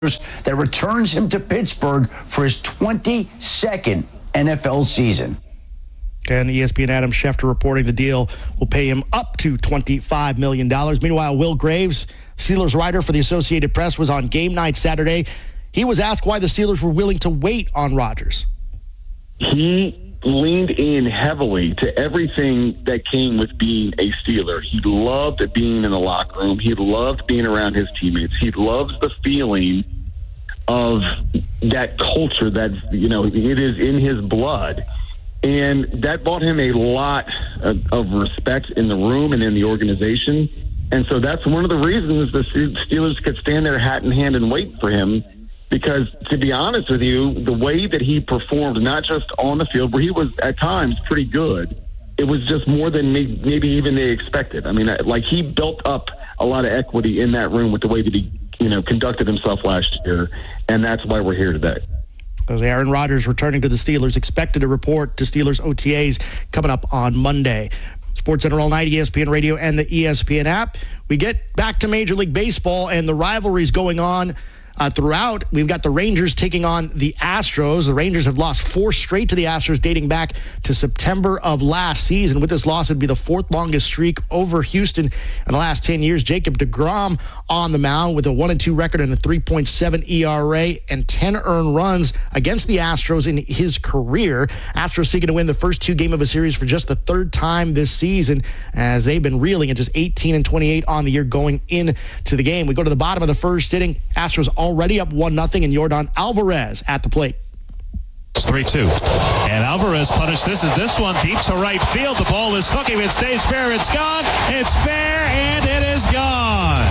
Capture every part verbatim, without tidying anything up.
that returns him to Pittsburgh for his twenty-second N F L season. And E S P N Adam Schefter reporting the deal will pay him up to twenty-five million dollars. Meanwhile, Will Graves, Steelers writer for the Associated Press, was on game night Saturday. He was asked why the Steelers were willing to wait on Rodgers. He leaned in heavily to everything that came with being a Steeler. He loved being in the locker room. He loved being around his teammates. He loves the feeling of that culture that, you know, it is in his blood. And that brought him a lot of, of respect in the room and in the organization. And so that's one of the reasons the Steelers could stand their hat in hand and wait for him. Because, to be honest with you, the way that he performed, not just on the field, where he was at times pretty good, it was just more than maybe even they expected. I mean, like, he built up a lot of equity in that room with the way that he, you know, conducted himself last year, and that's why we're here today. As Aaron Rodgers returning to the Steelers, expected to report to Steelers O T As coming up on Monday. SportsCenter all night, E S P N Radio, and the E S P N app. We get back to Major League Baseball and the rivalries going on Uh, throughout. We've got the Rangers taking on the Astros. The Rangers have lost four straight to the Astros dating back to September of last season. With this loss, it'd be the fourth longest streak over Houston in the last ten years. Jacob deGrom on the mound with a one and two record and a three point seven E R A and ten earned runs against the Astros in his career. Astros seeking to win the first two games of a series for just the third time this season, as they've been reeling at just eighteen and twenty-eight on the year going into the game. We go to the bottom of the first inning. Astros already up one nothing, and Yordan Alvarez at the plate. It's three two. And Alvarez punished this as this one deep to right field. The ball is hooking. It stays fair. It's gone. It's fair, and it is gone.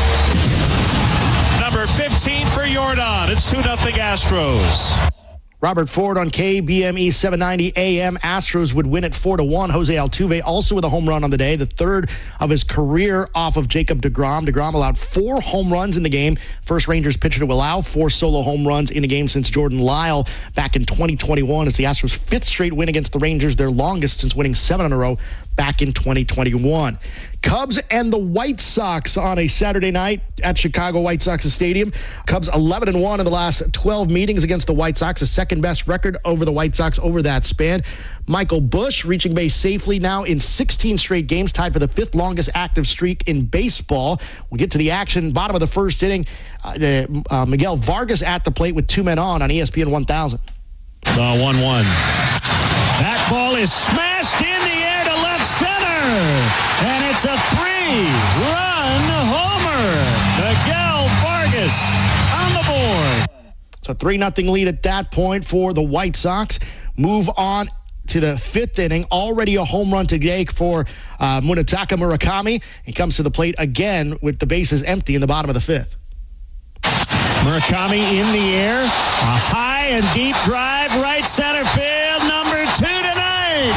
Number fifteen for Yordan. It's two nothing Astros. Robert Ford on K B M E seven ninety A M. Astros would win it four to one. Jose Altuve also with a home run on the day, the third of his career off of Jacob deGrom. deGrom allowed four home runs in the game. First Rangers pitcher to allow four solo home runs in a game since Jordan Lyle back in twenty twenty-one. It's the Astros' fifth straight win against the Rangers, their longest since winning seven in a row back in twenty twenty-one. Cubs and the White Sox on a Saturday night at Chicago White Sox Stadium. Cubs eleven and one in the last twelve meetings against the White Sox, the second best record over the White Sox over that span. Michael Busch reaching base safely now in sixteen straight games, tied for the fifth longest active streak in baseball. We'll get to the action. Bottom of the first inning, uh, the, uh, Miguel Vargas at the plate with two men on on E S P N one thousand. The one one. That ball is smashed in the air to left center. And it's a three-run homer. Miguel Vargas on the board. So three nothing lead at that point for the White Sox. Move on to the fifth inning. Already a home run today for uh, Munetaka Murakami. He comes to the plate again with the bases empty in the bottom of the fifth. Murakami in the air. A high and deep drive, right center field. Number two tonight.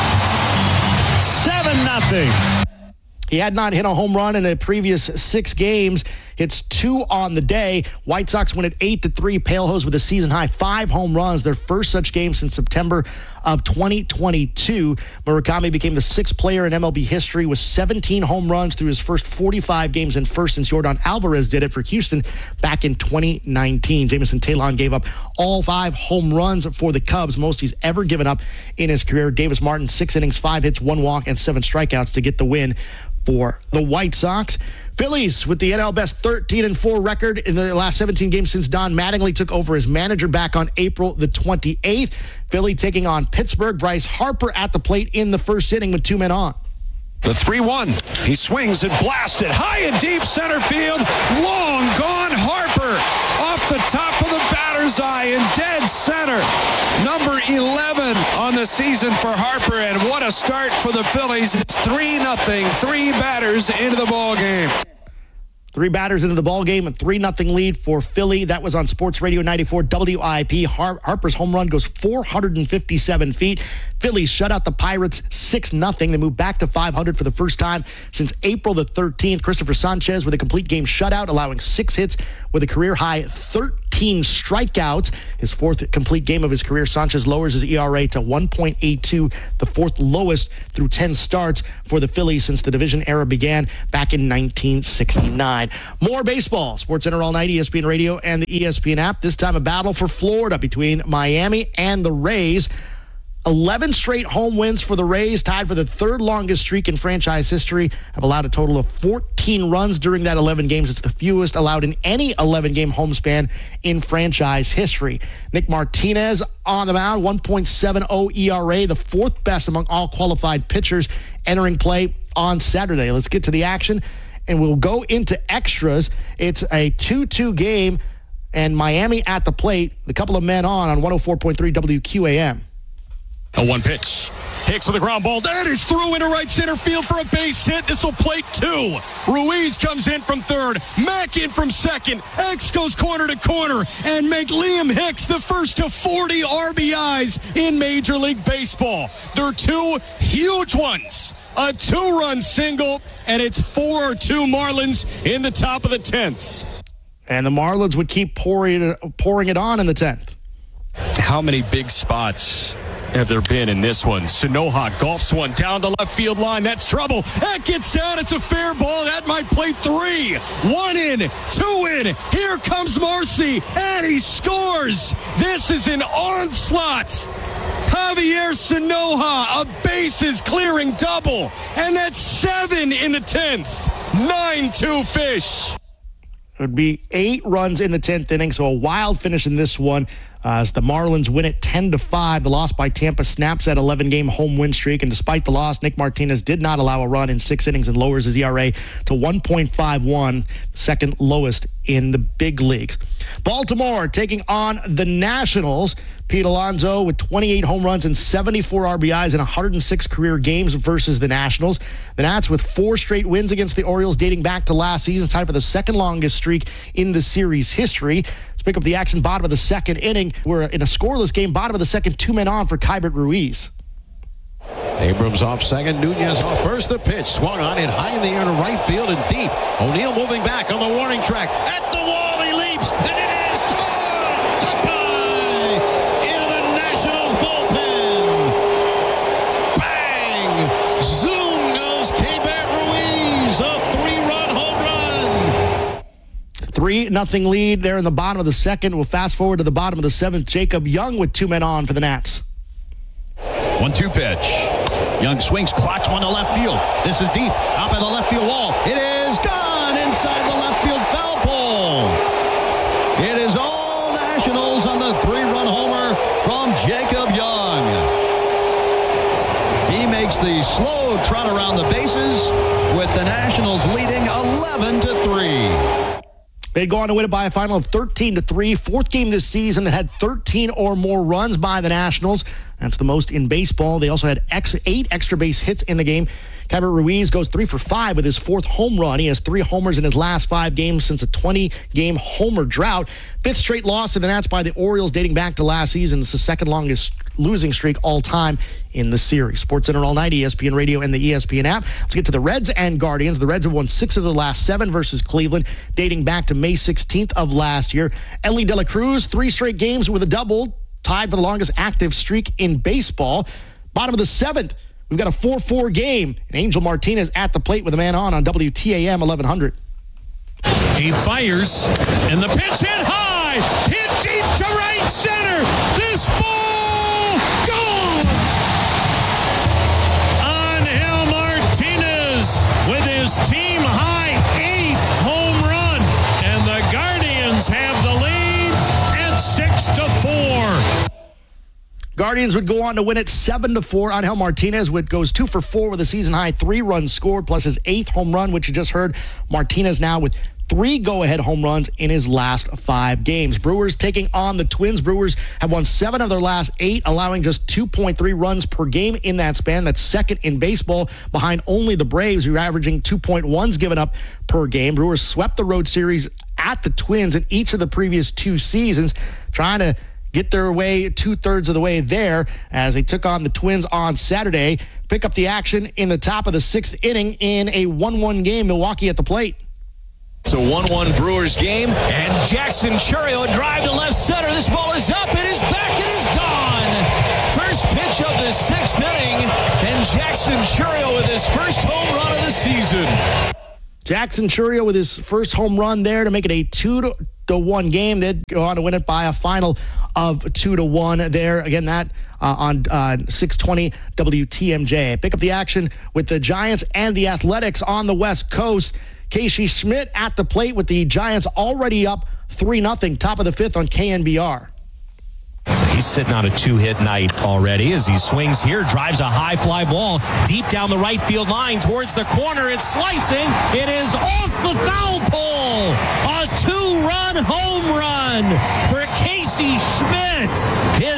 seven nothing. He had not hit a home run in the previous six games. Hits two on the day. White Sox win at eight to three. Palehose with a season high five home runs, their first such game since September of twenty twenty-two. Murakami became the sixth player in M L B history with seventeen home runs through his first forty-five games, and first since Yordan Alvarez did it for Houston back in twenty nineteen. Jameson Taillon gave up all five home runs for the Cubs, most he's ever given up in his career. Davis Martin, six innings, five hits, one walk, and seven strikeouts to get the win for the White Sox. Phillies with the N L best thirteen and four record in the last seventeen games since Don Mattingly took over as manager back on April the twenty-eighth. Philly taking on Pittsburgh. Bryce Harper at the plate in the first inning with two men on. The three one. He swings and blasts it high and deep center field. Long gone Harper off the top of the batter's eye in dead center. Number eleven on the season for Harper, and what a start for the Phillies. It's three nothing. Three batters into the ball game. Three batters into the ball game, a three nothing lead for Philly. That was on Sports Radio ninety-four W I P. Har- Harper's home run goes four hundred fifty-seven feet. Phillies shut out the Pirates six nothing. They move back to five hundred for the first time since April the thirteenth. Christopher Sanchez with a complete game shutout, allowing six hits with a career-high thirteen fifteen strikeouts. His fourth complete game of his career. Sanchez lowers his E R A to one point eight two, the fourth lowest through ten starts for the Phillies since the division era began back in nineteen sixty-nine. More baseball. SportsCenter all night, E S P N Radio and the E S P N app. This time a battle for Florida between Miami and the Rays. eleven straight home wins for the Rays, tied for the third longest streak in franchise history, have allowed a total of fourteen runs during that eleven games. It's the fewest allowed in any eleven-game home span in franchise history. Nick Martinez on the mound, one point seven oh E R A, the fourth best among all qualified pitchers entering play on Saturday. Let's get to the action, and we'll go into extras. It's a two two game, and Miami at the plate, with a couple of men on on one oh four point three W Q A M. A one pitch. Hicks with a ground ball. That is through into right center field for a base hit. This will plate two. Ruiz comes in from third. Mack in from second. X goes corner to corner and make Liam Hicks the first to forty R B Is in Major League Baseball. They're two huge ones. A two-run single, and it's four two Marlins in the top of the tenth. And the Marlins would keep pouring, pouring it on in the tenth. How many big spots have there been in this one? Sanoja golfs one down the left field line. That's trouble. That gets down. It's a fair ball. That might play three. One in, two in. Here comes Marcy, and he scores. This is an onslaught. Javier Sanoja, a bases clearing double. And that's seven in the tenth. nine two Fish. It would be eight runs in the tenth inning, so a wild finish in this one. Uh, as the Marlins win it ten to five. The loss by Tampa snaps that eleven-game home win streak, and despite the loss, Nick Martinez did not allow a run in six innings and lowers his E R A to one point five one, second lowest in the big leagues. Baltimore taking on the Nationals. Pete Alonso with twenty-eight home runs and seventy-four R B Is in one hundred six career games versus the Nationals. The Nats with four straight wins against the Orioles dating back to last season, tied for the second longest streak in the series history. Let's pick up the action bottom of the second inning. We're in a scoreless game, bottom of the second, two men on for Keibert Ruiz. Abrams off second, Nunez off first. The pitch swung on it high in the air to right field and deep. O'Neill moving back on the warning track. At the wall, he leaps, and it is gone! Goodbye! Into the Nationals bullpen. Bang! Zoom goes Keibert Ruiz, a three-run home run. three nothing lead there in the bottom of the second. We'll fast forward to the bottom of the seventh. Jacob Young with two men on for the Nats. one two pitch. Young swings, clocks one to left field. This is deep, out by the left field wall. It is gone inside the left field foul pole. It is all Nationals on the three-run homer from Jacob Young. He makes the slow trot around the bases with the Nationals leading eleven to three. They'd go on to win it by a final of thirteen to three. Fourth game this season that had thirteen or more runs by the Nationals. That's the most in baseball. They also had ex- eight extra base hits in the game. Keibert Ruiz goes three for five with his fourth home run. He has three homers in his last five games since a twenty-game homer drought. Fifth straight loss to the Nats by the Orioles dating back to last season. It's the second longest losing streak all time in the series. SportsCenter all night, E S P N Radio and the E S P N app. Let's get to the Reds and Guardians. The Reds have won six of their last seven versus Cleveland, dating back to May sixteenth of last year. Elly De La Cruz, three straight games with a double, tied for the longest active streak in baseball. Bottom of the seventh, we've got a four four game, and Angel Martinez at the plate with a man on on W T A M eleven hundred. He fires, and the pitch hit high, hit deep to right center. This ball gone. Angel Martinez with his team high eighth home run, and the Guardians have the lead at six to four. Guardians would go on to win it seven to four. Angel Martinez would goes two for four with a season-high three runs scored, plus his eighth home run, which you just heard. Martinez now with three go-ahead home runs in his last five games. Brewers taking on the Twins. Brewers have won seven of their last eight, allowing just two point three runs per game in that span. That's second in baseball, behind only the Braves, who are averaging two point ones given up per game. Brewers swept the road series at the Twins in each of the previous two seasons, trying to get their way two-thirds of the way there as they took on the Twins on Saturday. Pick up the action in the top of the sixth inning in a one one game. Milwaukee at the plate. It's a one one Brewers game, and Jackson Chourio, a drive to left center. This ball is up, it is back, it is gone. First pitch of the sixth inning, and Jackson Chourio with his first home run of the season. Jackson Chourio with his first home run there to make it a two to one game. They'd go on to win it by a final of two to one there. Again, that uh, on uh, six twenty W T M J. Pick up the action with the Giants and the Athletics on the West Coast. Casey Schmidt at the plate with the Giants already up three nothing, top of the fifth on K N B R. So he's sitting on a two-hit night already as he swings here, drives a high fly ball deep down the right field line towards the corner. It's slicing. It is off the foul pole. A two-run home run for Casey Schmidt. His